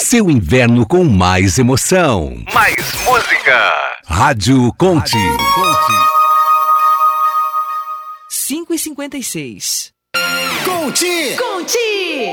Seu inverno com mais emoção. Mais música. Rádio Conte. 5h56. Conte! Conte!